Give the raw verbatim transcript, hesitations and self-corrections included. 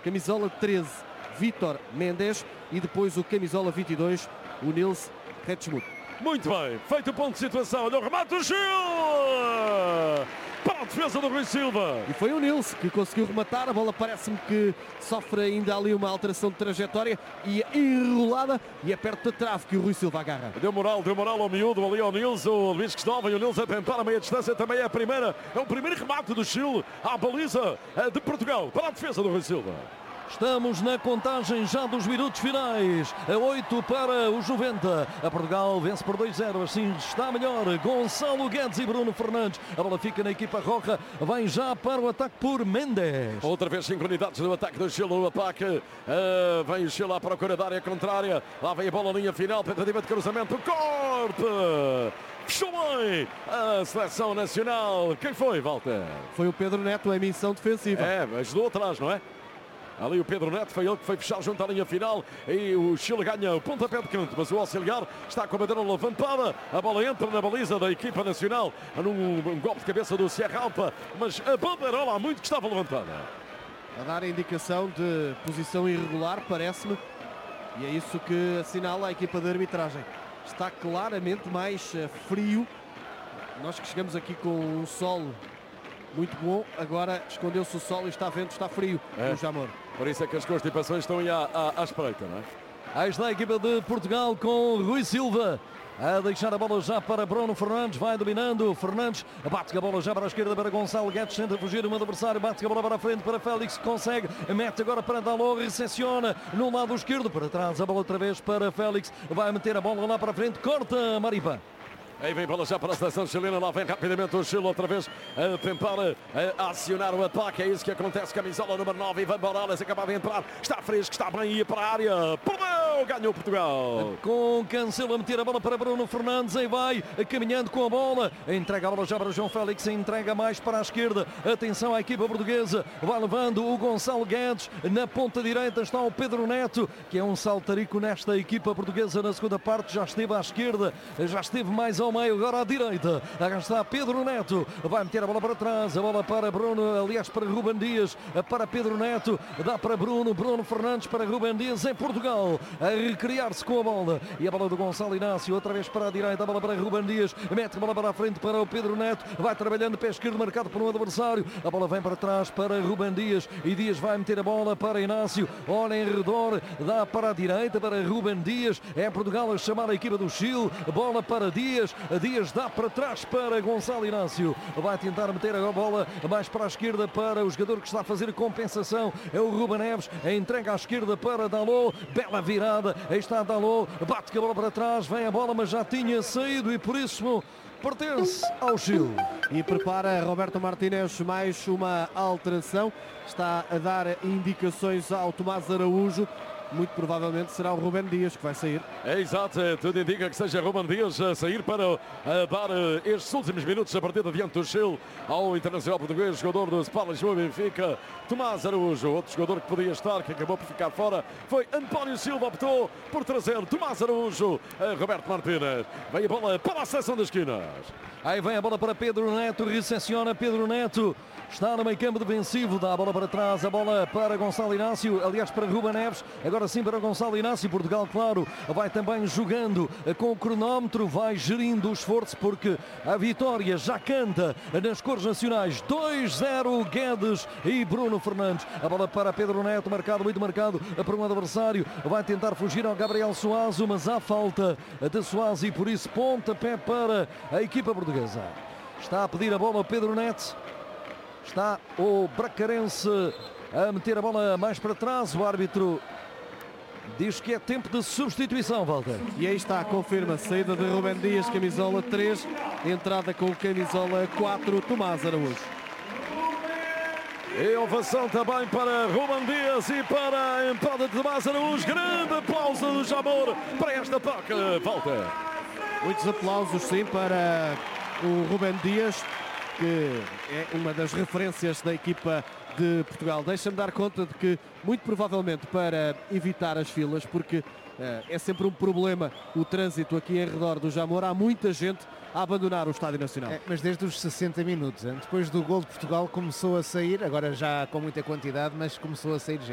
Camisola treze, Vítor Mendes. E depois o camisola vinte e dois, o Nils Retschmuth. Muito bem, feito o ponto de situação. Olha o remate do Gil! Para a defesa do Rui Silva. E foi o Nils que conseguiu rematar. A bola parece-me que sofre ainda ali uma alteração de trajetória e é enrolada e é perto da trave que o Rui Silva agarra. Deu moral, deu moral ao miúdo, ali ao Nils, o Luís Cristóvão e o Nils a tentar a meia distância. Também é a primeira, é o primeiro remate do Gil à baliza de Portugal para a defesa do Rui Silva. Estamos na contagem já dos minutos finais. A oito para o Juventa. A Portugal vence por dois a zero. Assim está melhor. Gonçalo Guedes e Bruno Fernandes. A bola fica na equipa roja. Vem já para o ataque por Mendes. Outra vez sincronidades no ataque do Gil. No ataque uh, vem o Gil à procura da área contrária. Lá vem a bola, linha final. Tentativa de cruzamento. Corte! Fechou bem a seleção nacional. Quem foi, Walter? Foi o Pedro Neto, a missão defensiva. É, ajudou atrás, não é? Ali o Pedro Neto foi ele que foi fechar junto à linha final e o Chile ganha o pontapé de canto, mas o auxiliar está com a bandeira levantada. A bola entra na baliza da equipa nacional num um golpe de cabeça do Sierra Alta, mas a bandeirola há muito que estava levantada. A dar a indicação de posição irregular, parece-me, e é isso que assinala a equipa de arbitragem. Está claramente mais frio. Nós que chegamos aqui com um sol muito bom, agora escondeu-se o sol e está vento, está frio é. no Jamor. Por isso é que as constipações estão aí à, à, à espreita, não é? Aí está a equipa de Portugal com Rui Silva a deixar a bola já para Bruno Fernandes, vai dominando, Fernandes bate a bola já para a esquerda para Gonçalo Guedes, tenta fugir um adversário, bate a bola para a frente para Félix, consegue, mete agora para Dalot, recepciona no lado esquerdo, para trás a bola outra vez para Félix, vai meter a bola lá para a frente, corta Maripa. Aí vem bola já para a seleção chilena, lá vem rapidamente o Chile outra vez a tentar a acionar o ataque, é isso que acontece, camisola número nove, Ivan Morales acaba de entrar, está fresco, está bem, ia para a área, perdeu, ganhou Portugal. Com Cancelo a meter a bola para Bruno Fernandes, aí vai, caminhando com a bola, entrega a bola já para João Félix, entrega mais para a esquerda, atenção à equipa portuguesa, vai levando o Gonçalo Guedes, na ponta direita está o Pedro Neto, que é um saltarico nesta equipa portuguesa na segunda parte, já esteve à esquerda, já esteve mais ao meio, agora à direita, agora está Pedro Neto, vai meter a bola para trás, a bola para Bruno, aliás para Ruben Dias, para Pedro Neto, dá para Bruno, Bruno Fernandes para Ruben Dias, em Portugal, a recriar-se com a bola, e a bola do Gonçalo Inácio, outra vez para a direita, a bola para Ruben Dias, mete a bola para a frente para o Pedro Neto, vai trabalhando pé esquerdo, marcado por um adversário, a bola vem para trás para Ruben Dias, e Dias vai meter a bola para Inácio, olha em redor, dá para a direita para Ruben Dias, é Portugal a chamar a equipa do Chile, bola para Dias, Dias dá para trás para Gonçalo Inácio, vai tentar meter a bola mais para a esquerda para o jogador que está a fazer compensação, é o Ruben Neves, a entrega à esquerda para Dalot, bela virada, aí está Dalot, bate a bola para trás, vem a bola mas já tinha saído e por isso pertence ao Chile. E prepara Roberto Martínez mais uma alteração, está a dar indicações ao Tomás Araújo. Muito provavelmente será o Ruben Dias que vai sair. É exato, tudo indica que seja Ruben Dias a sair para a dar estes últimos minutos a partida diante do Chile ao internacional português, jogador do Spal Lisboa Benfica, Tomás Araújo. Outro jogador que podia estar, que acabou por ficar fora, foi António Silva, optou por trazer Tomás Araújo a Roberto Martínez. Vem a bola para a seção das esquinas. Aí vem a bola para Pedro Neto, recepciona Pedro Neto, está no meio campo defensivo, dá a bola para trás, a bola para Gonçalo Inácio, aliás para Ruben Neves, agora sim para Gonçalo Inácio. Portugal, claro, vai também jogando com o cronómetro, vai gerindo o esforço porque a vitória já canta nas cores nacionais. Dois a zero Guedes e Bruno Fernandes, a bola para Pedro Neto, marcado, muito marcado por um adversário, vai tentar fugir ao Gabriel Suazo, mas há falta de Suazo e por isso pontapé para a equipa portuguesa. Está a pedir a bola o Pedro Neto, está o Bracarense a meter a bola mais para trás, o árbitro diz que é tempo de substituição, Walter. E aí está, confirma, saída de Ruben Dias, camisola três, entrada com camisola quatro, Tomás Araújo. E ovação também para Ruben Dias e para a entrada de Tomás Araújo. Grande aplauso do Jamor para esta toca, Walter. Muitos aplausos, sim, para o Ruben Dias, que é uma das referências da equipa de Portugal. Deixa-me dar conta de que, muito provavelmente para evitar as filas, porque uh, é sempre um problema o trânsito aqui em redor do Jamor, há muita gente a abandonar o Estádio Nacional. É, mas desde os sessenta minutos, hein? Depois do gol de Portugal começou a sair, agora já com muita quantidade, mas começou a sair gente.